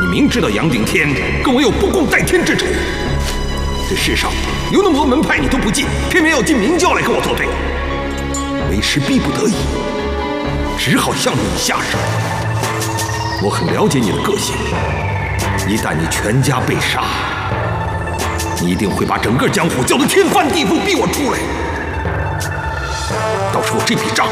明知道杨顶天跟我有不共戴天之仇，这世上有那么多门派你都不进，偏偏要进明教来跟我作对，为师逼不得已，只好向你下手。我很了解你的个性，一旦你全家被杀，你一定会把整个江湖搅得天翻地覆，逼我出来。到时候这笔账